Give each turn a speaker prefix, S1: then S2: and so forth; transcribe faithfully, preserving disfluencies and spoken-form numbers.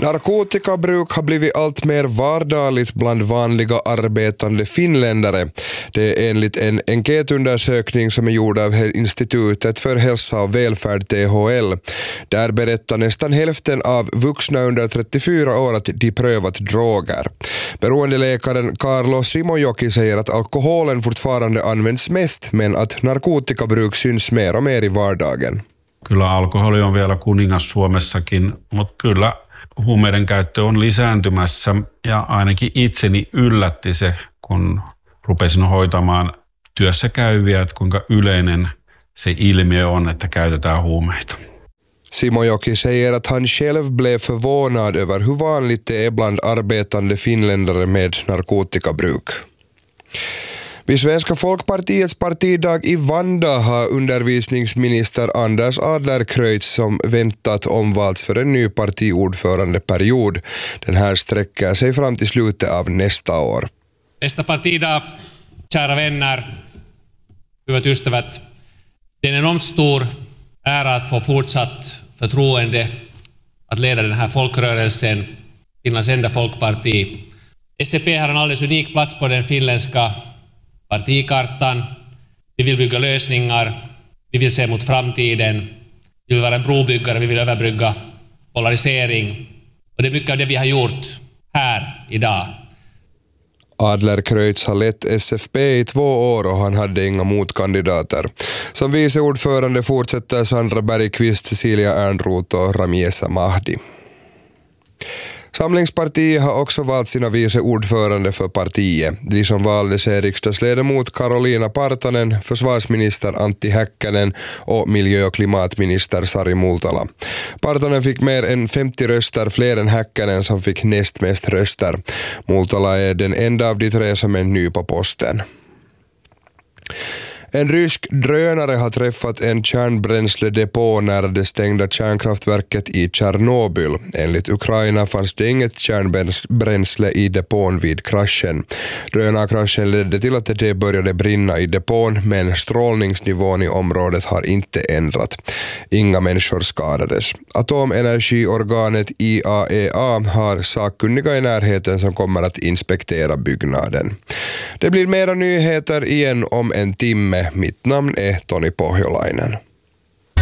S1: Narkotikabruk har blivit allt mer vardagligt bland vanliga arbetande finländare. Det är enligt en enkätundersökning som är gjord av Institutet för hälsa och välfärd T H L. Där berättar nästan hälften av vuxna under trettiofyra år att de prövat droger. Beroendeläkaren Carlo Simojoki säger att alkoholen fortfarande används mest, men att narkotikabruk syns mer och mer i vardagen.
S2: Kyllä alkoholi on vielä kuningas Suomessakin, mutta kyllä huumeiden käyttö on lisääntymässä ja ainakin itseni yllätti se, kun rupesin hoitamaan työssä käyviä, että kuinka yleinen se ilmiö on, että käytetään huumeita.
S1: Simojoki säger att han själv blev förvånad över hur vanligt det är bland arbetande finländare med narkotikabruk. Vid Svenska folkpartiets partidag i Vanda har undervisningsminister Anders Adlercreutz som väntat omvalts för en ny partiordförandeperiod. Den här sträcker sig fram till slutet av nästa år.
S3: Nästa partidag, kära vänner, hyvät ystävät, det är en enormt stor ära att få fortsatt förtroende att leda den här folkrörelsen, Finlands enda folkparti. S C P har en alldeles unik plats på den finländska partikartan. Vi vill bygga lösningar, vi vill se mot framtiden, vi vill vara en brobyggare, vi vill överbrygga polarisering. Och det är mycket av det vi har gjort här idag.
S1: Adlercreutz har lett S F P i två år och han hade inga motkandidater. Som viceordförande fortsätter Sandra Bergqvist, Cecilia Ernroth och Ramiesa Mahdi. Samlingspartiet har också valt sina vice ordförande för partiet. De som valdes är riksdagsledamot Karolina Partanen, försvarsminister Antti Häkkänen och miljö- och klimatminister Sari Multala. Partanen fick mer än femtio röster, fler än Häkkänen som fick näst mest röster. Multala är den enda av de tre som är ny på posten. En rysk drönare har träffat en kärnbränsledepå nära det stängda kärnkraftverket i Tjernobyl. Enligt Ukraina fanns det inget kärnbränsle i depån vid kraschen. Drönarkraschen ledde till att det började brinna i depån, men strålningsnivån i området har inte ändrat. Inga människor skadades. Atomenergiorganet I A E A har sakkunniga i närheten som kommer att inspektera byggnaden. Det blir mera nyheter igen om en timme. Mitt namn är Toni Pohjolainen.